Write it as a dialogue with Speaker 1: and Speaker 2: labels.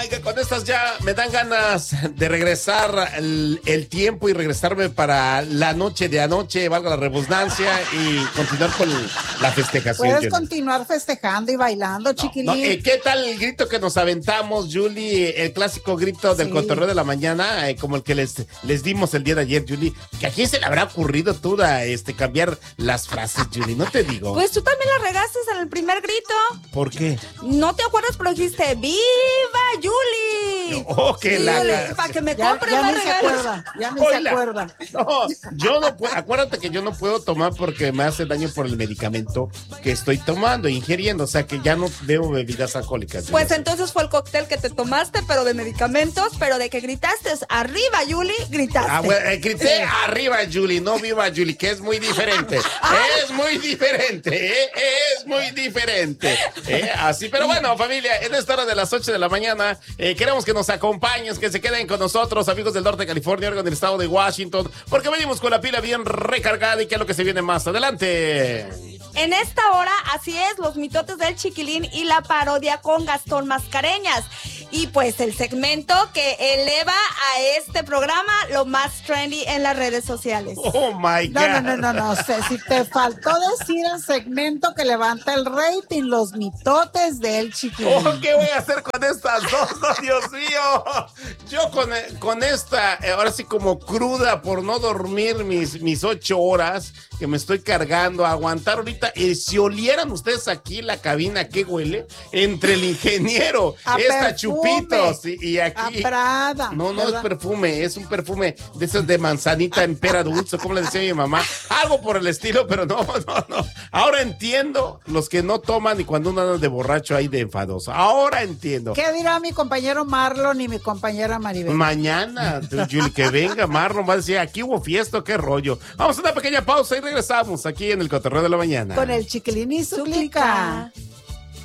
Speaker 1: my God, con estas ya me dan ganas de regresar el tiempo y regresarme para la noche de anoche, valga la redundancia, y continuar con la festejación.
Speaker 2: Puedes continuar festejando y bailando, chiquilín.
Speaker 1: No, ¿qué tal el grito que nos aventamos, Julie? El clásico grito del cotorreo de la mañana, como el que les dimos el día de ayer, Julie. ¿Que a quién se le habrá ocurrido tú cambiar las frases, Julie? No te digo.
Speaker 3: Pues tú también la regaste en el primer grito.
Speaker 1: ¿Por qué?
Speaker 3: No te acuerdas, pero dijiste ¡Viva Julie!
Speaker 1: Oh, qué la...
Speaker 3: Para que me compre
Speaker 2: ya
Speaker 3: más
Speaker 2: ni se
Speaker 3: regalos.
Speaker 2: acuerda, ya ni se acuerda.
Speaker 1: No, yo no puedo, acuérdate que yo no puedo tomar porque me hace daño por el medicamento que estoy tomando, ingiriendo, o sea que ya no bebo bebidas alcohólicas.
Speaker 3: Pues entonces fue el cóctel que te tomaste, pero de medicamentos, pero de que gritaste arriba, Julie, gritaste.
Speaker 1: Ah, bueno, grité arriba, Julie, no viva Julie, que es muy diferente. Es muy diferente, es muy diferente. Así, pero bueno, familia, en esta hora de las 8 de la mañana, queremos que nos acompañen, que se queden con nosotros, amigos del norte de California, Oregon, del estado de Washington, porque venimos con la pila bien recargada y que es lo que se viene más adelante.
Speaker 3: En esta hora, así es, los mitotes del Chiquilín y la parodia con Gastón Mascareñas. Y pues el segmento que eleva a este programa lo más trendy en las redes sociales.
Speaker 1: Oh my God.
Speaker 2: No, Ceci, te faltó decir el segmento que levanta el rating, los mitotes del Chiquilín.
Speaker 1: Oh, ¿qué voy a hacer con estas dos? Oh, Dios mío. Yo con esta, ahora sí como cruda por no dormir mis 8 horas que me estoy cargando, a aguantar ahorita. Si olieran ustedes aquí la cabina, ¿qué huele? Entre el ingeniero, esta Chupitos y aquí.
Speaker 2: A Prada.
Speaker 1: No es perfume, es un perfume de esos de manzanita en pera dulce, como le decía mi mamá. Algo por el estilo, pero no. Ahora entiendo los que no toman y cuando uno anda de borracho ahí de enfadoso. Ahora entiendo.
Speaker 2: ¿Qué dirá mi compañero Marlon y mi compañera Maribel?
Speaker 1: Mañana, Julie, que venga Marlon, va a decir, aquí hubo fiesta, qué rollo. Vamos a una pequeña pausa y regresamos aquí en el Cotorreo de la Mañana.
Speaker 2: Con el Chiquilín y su clica.